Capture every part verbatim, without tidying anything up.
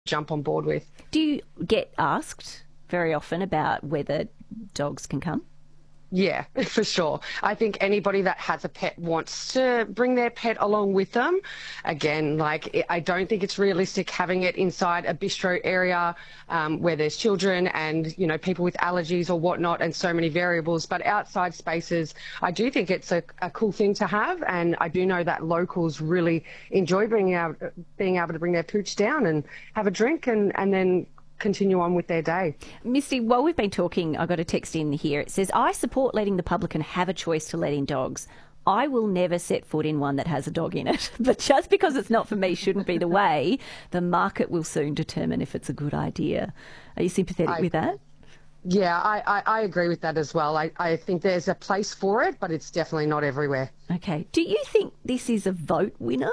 jump on board with. Do you get asked very often about whether dogs can come? Yeah, for sure. I think anybody that has a pet wants to bring their pet along with them. Again, like, I don't think it's realistic having it inside a bistro area um, where there's children and, you know, people with allergies or whatnot and so many variables. But outside spaces, I do think it's a, a cool thing to have. And I do know that locals really enjoy being able, being able to bring their pooch down and have a drink and, and then continue on with their day. Misty, while we've been talking, I got a text in here. It says, I support letting the publican have a choice to let in dogs. I will never set foot in one that has a dog in it. But just because it's not for me shouldn't be the way. The market will soon determine if it's a good idea. Are you sympathetic I, with that? Yeah, I, I, I agree with that as well. I, I think there's a place for it, but it's definitely not everywhere. Okay. Do you think this is a vote winner?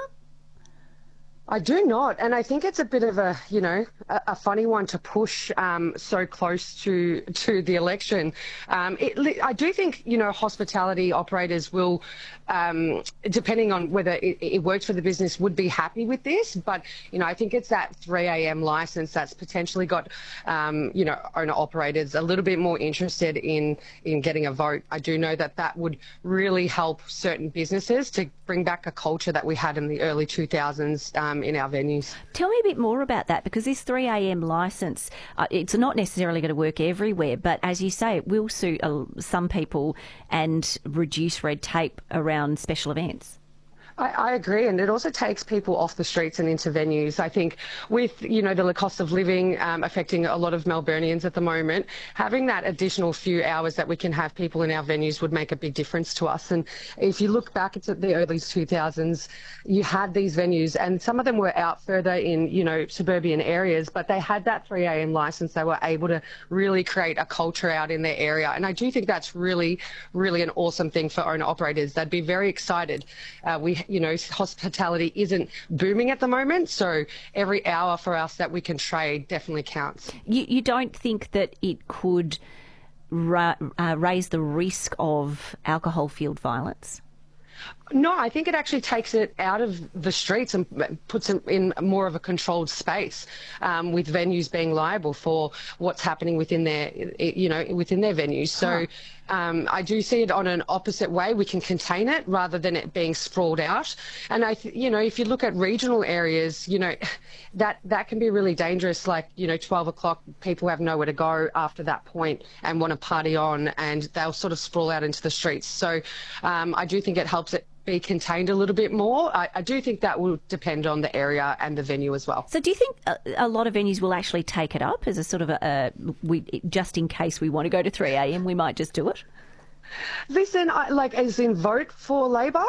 I do not, and I think it's a bit of a, you know, a, a funny one to push um, so close to to the election. Um, it, I do think, you know, hospitality operators will, um, depending on whether it, it works for the business, would be happy with this. But, you know, I think it's that three a m license that's potentially got, um, you know, owner operators a little bit more interested in in getting a vote. I do know that that would really help certain businesses to bring back a culture that we had in the early two thousands. Um, in our venues. Tell me a bit more about that, because this three a m licence, uh, it's not necessarily going to work everywhere, but as you say, it will suit uh, some people and reduce red tape around special events. I, I agree, and it also takes people off the streets and into venues. I think with, you know, the cost of living um, affecting a lot of Melburnians at the moment, having that additional few hours that we can have people in our venues would make a big difference to us. And if you look back into the early two thousands, you had these venues, and some of them were out further in, you know, suburban areas, but they had that three a m license. They were able to really create a culture out in their area. And I do think that's really, really an awesome thing for owner operators. They'd be very excited. Uh, we You know, hospitality isn't booming at the moment, so every hour for us that we can trade definitely counts. You, you don't think that it could ra- uh, raise the risk of alcohol-fueled violence? No, I think it actually takes it out of the streets and puts it in more of a controlled space, um, with venues being liable for what's happening within their, you know, within their venues. So um, I do see it on an opposite way. We can contain it rather than it being sprawled out. And I, th- you know, if you look at regional areas, you know, that that can be really dangerous. Like, you know, twelve o'clock, people have nowhere to go after that point and want to party on, and they'll sort of sprawl out into the streets. So um, I do think it helps it be contained a little bit more. I, I do think that will depend on the area and the venue as well. So do you think a, a lot of venues will actually take it up as a sort of a, a we, just in case we want to go to three a m, we might just do it? Listen, I, like as in vote for Labor?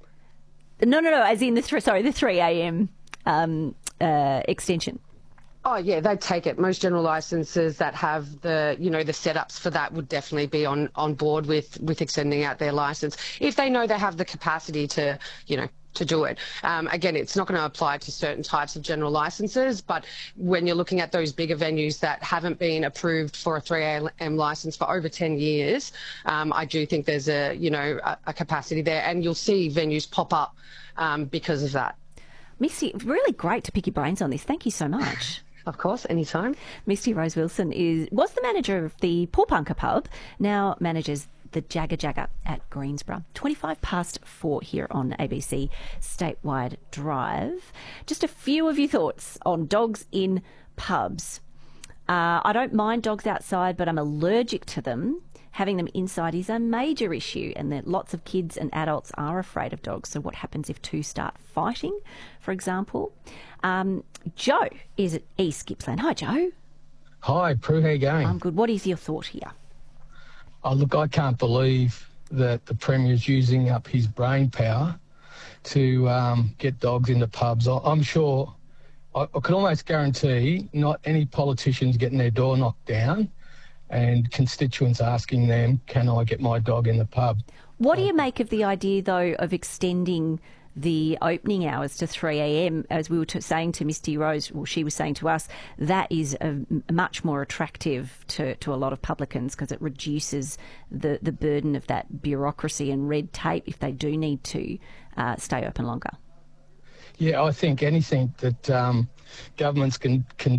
No, no, no, as in the, th- sorry, the three a m um, uh, extension. Oh, yeah, they'd take it. Most general licenses that have the, you know, the setups for that would definitely be on, on board with, with extending out their license if they know they have the capacity to, you know, to do it. Um, again, it's not going to apply to certain types of general licenses, but when you're looking at those bigger venues that haven't been approved for a three a m license for over ten years, um, I do think there's a, you know, a, a capacity there, and you'll see venues pop up um, because of that. Misty, really great to pick your brains on this. Thank you so much. Of course, anytime. Misty Rose Wilson is was the manager of the Pawpunka pub, now manages the Jagga Jagga at Greensborough. twenty-five past four here on A B C Statewide Drive. Just a few of your thoughts on dogs in pubs. Uh, I don't mind dogs outside, but I'm allergic to them. Having them inside is a major issue, and that lots of kids and adults are afraid of dogs. So what happens if two start fighting, for example? Um, Joe is at East Gippsland. Hi, Joe. Hi, Prue. How you going? I'm good. What is your thought here? Oh, look, I can't believe that the Premier's using up his brain power to um, get dogs into pubs. I- I'm sure, I, I can almost guarantee not any politicians getting their door knocked down and constituents asking them, can I get my dog in the pub? What do you make of the idea, though, of extending the opening hours to three a m? As we were t- saying to Misty Rose, well, she was saying to us, that is a, much more attractive to, to a lot of publicans because it reduces the, the burden of that bureaucracy and red tape if they do need to uh, stay open longer. Yeah, I think anything that um, governments can, can